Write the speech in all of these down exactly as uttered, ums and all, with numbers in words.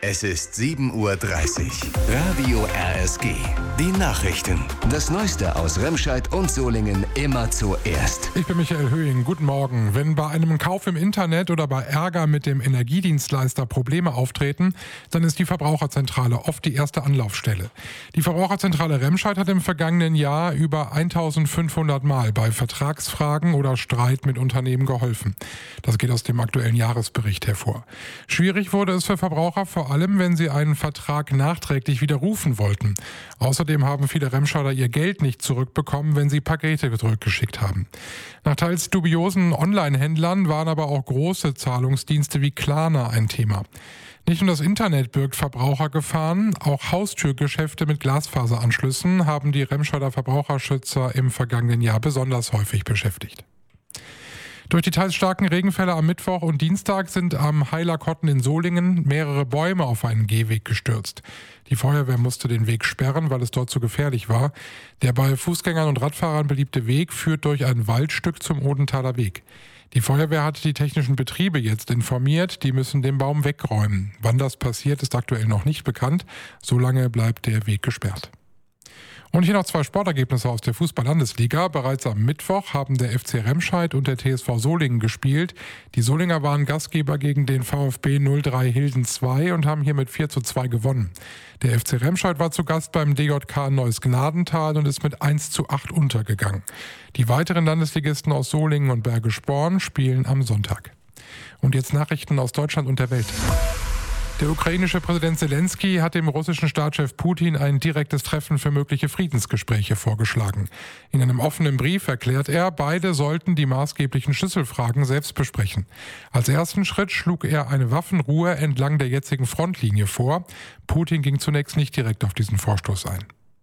Es ist sieben Uhr dreißig. Radio R S G. Die Nachrichten. Das Neueste aus Remscheid und Solingen immer zuerst. Ich bin Michael Höhing. Guten Morgen. Wenn bei einem Kauf im Internet oder bei Ärger mit dem Energiedienstleister Probleme auftreten, dann ist die Verbraucherzentrale oft die erste Anlaufstelle. Die Verbraucherzentrale Remscheid hat im vergangenen Jahr über eintausendfünfhundert Mal bei Vertragsfragen oder Streit mit Unternehmen geholfen. Das geht aus dem aktuellen Jahresbericht hervor. Schwierig wurde es für Verbraucher vor allem, wenn sie einen Vertrag nachträglich widerrufen wollten. Außerdem haben viele Remscheider ihr Geld nicht zurückbekommen, wenn sie Pakete zurückgeschickt haben. Nach teils dubiosen Online-Händlern waren aber auch große Zahlungsdienste wie Klarna ein Thema. Nicht nur das Internet birgt Verbrauchergefahren, auch Haustürgeschäfte mit Glasfaseranschlüssen haben die Remscheider Verbraucherschützer im vergangenen Jahr besonders häufig beschäftigt. Durch die teils starken Regenfälle am Mittwoch und Dienstag sind am Heilerkotten in Solingen mehrere Bäume auf einen Gehweg gestürzt. Die Feuerwehr musste den Weg sperren, weil es dort zu gefährlich war. Der bei Fußgängern und Radfahrern beliebte Weg führt durch ein Waldstück zum Odenthaler Weg. Die Feuerwehr hat die technischen Betriebe jetzt informiert, die müssen den Baum wegräumen. Wann das passiert, ist aktuell noch nicht bekannt. Solange bleibt der Weg gesperrt. Und hier noch zwei Sportergebnisse aus der Fußball-Landesliga. Bereits am Mittwoch haben der F C Remscheid und der T S V Solingen gespielt. Die Solinger waren Gastgeber gegen den VfB null drei Hilden zwei und haben hier mit vier zu zwei gewonnen. Der F C Remscheid war zu Gast beim D J K Neues Gnadental und ist mit eins zu acht untergegangen. Die weiteren Landesligisten aus Solingen und Bergisch Born spielen am Sonntag. Und jetzt Nachrichten aus Deutschland und der Welt. Der ukrainische Präsident Zelensky hat dem russischen Staatschef Putin ein direktes Treffen für mögliche Friedensgespräche vorgeschlagen. In einem offenen Brief erklärt er, beide sollten die maßgeblichen Schlüsselfragen selbst besprechen. Als ersten Schritt schlug er eine Waffenruhe entlang der jetzigen Frontlinie vor. Putin ging zunächst nicht direkt auf diesen Vorstoß ein.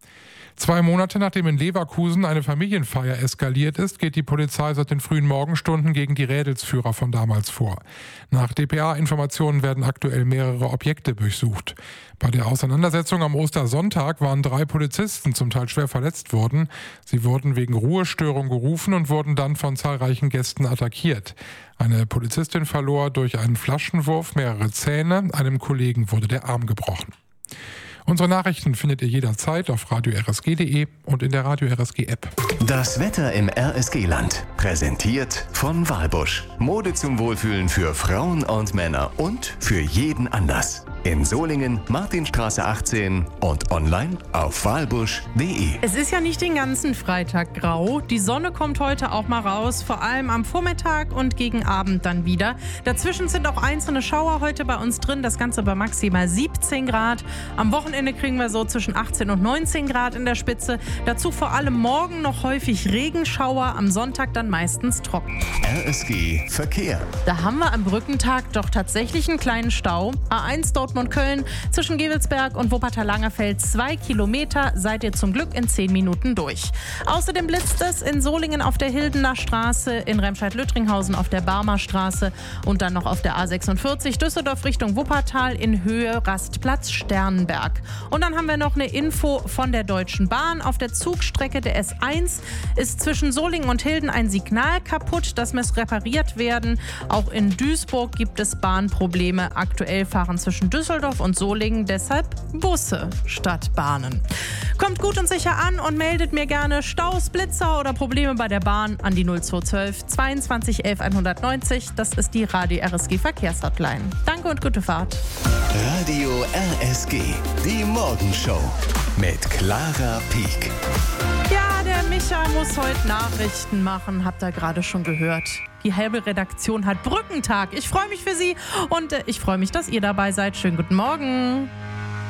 Zwei Monate nachdem in Leverkusen eine Familienfeier eskaliert ist, geht die Polizei seit den frühen Morgenstunden gegen die Rädelsführer von damals vor. Nach D P A-Informationen werden aktuell mehrere Objekte durchsucht. Bei der Auseinandersetzung am Ostersonntag waren drei Polizisten zum Teil schwer verletzt worden. Sie wurden wegen Ruhestörung gerufen und wurden dann von zahlreichen Gästen attackiert. Eine Polizistin verlor durch einen Flaschenwurf mehrere Zähne, einem Kollegen wurde der Arm gebrochen. Unsere Nachrichten findet ihr jederzeit auf radio r s g punkt d e und in der Radio R S G App. Das Wetter im R S G-Land. Präsentiert von Walbusch. Mode zum Wohlfühlen für Frauen und Männer und für jeden Anlass. In Solingen, Martinstraße achtzehn und online auf walbusch punkt d e. Es ist ja nicht den ganzen Freitag grau. Die Sonne kommt heute auch mal raus, vor allem am Vormittag und gegen Abend dann wieder. Dazwischen sind auch einzelne Schauer heute bei uns drin, das Ganze bei maximal siebzehn Grad. Am Wochenende kriegen wir so zwischen achtzehn und neunzehn Grad in der Spitze. Dazu vor allem morgen noch häufig Regenschauer, am Sonntag dann meistens trocken. R S G Verkehr. Da haben wir am Brückentag doch tatsächlich einen kleinen Stau. A eins Dortmund-Köln zwischen Gevelsberg und Wuppertal-Langerfeld zwei Kilometer, seid ihr zum Glück in zehn Minuten durch. Außerdem blitzt es in Solingen auf der Hildener Straße, in Remscheid-Lüttringhausen auf der Barmer Straße und dann noch auf der A sechsundvierzig Düsseldorf Richtung Wuppertal in Höhe Rastplatz Sternenberg. Und dann haben wir noch eine Info von der Deutschen Bahn. Auf der Zugstrecke der S eins ist zwischen Solingen und Hilden ein Signal kaputt. Das muss repariert werden. Auch in Duisburg gibt es Bahnprobleme. Aktuell fahren zwischen Düsseldorf und Solingen deshalb Busse statt Bahnen. Kommt gut und sicher an und meldet mir gerne Staus, Blitzer oder Probleme bei der Bahn an die null zwei eins zwei zweiundzwanzig elf hundertneunzig. Das ist die Radio R S G Verkehrshotline. Danke und gute Fahrt. Radio R S G, die Morgenshow mit Clara Pieck. Ja, der Micha muss heute Nachrichten machen, habt ihr gerade schon gehört. Die halbe Redaktion hat Brückentag. Ich freue mich für Sie und äh, ich freue mich, dass ihr dabei seid. Schönen guten Morgen.